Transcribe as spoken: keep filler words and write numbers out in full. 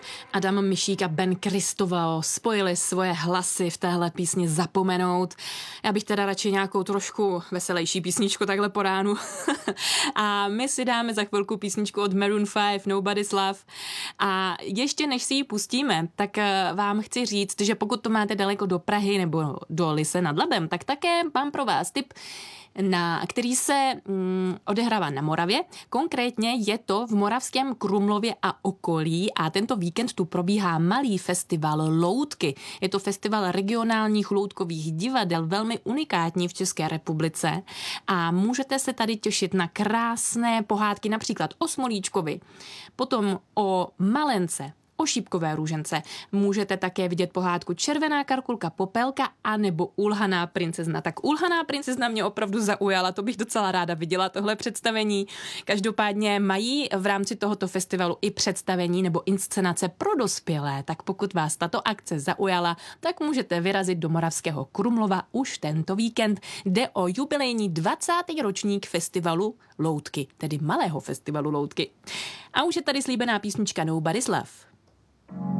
Adam Mišík a Ben Kristoval spojili svoje hlasy v téhle písni Zapomenout. Já bych teda radši nějakou trošku veselější písničku takhle po ránu. A my si dáme za chvilku písničku od Maroon five, Nobody's Love. A ještě než si ji pustíme, tak vám chci říct, že pokud to máte daleko do Prahy nebo do Lise nad Labem, tak také mám pro vás tip, na, který se mm, odehrává na Moravě. Konkrétně je to v Moravském Krumlově a okolí a tento víkend tu probíhá malý festival Loutky. Je to festival regionálních loutkových divadel, velmi unikátní v České republice a můžete se tady těšit na krásné pohádky, například o Smolíčkovi, potom o Malence, o šípkové růžence. Můžete také vidět pohádku Červená karkulka Popelka a nebo Ulhaná princezna. Tak Ulhaná princezna mě opravdu zaujala, to bych docela ráda viděla tohle představení. Každopádně mají v rámci tohoto festivalu i představení nebo inscenace pro dospělé, tak pokud vás tato akce zaujala, tak můžete vyrazit do Moravského Krumlova už tento víkend. Jde o jubilejní dvacátý ročník festivalu Loutky, tedy malého festivalu Loutky. A už je tady slíbená písnička Nobody's Love.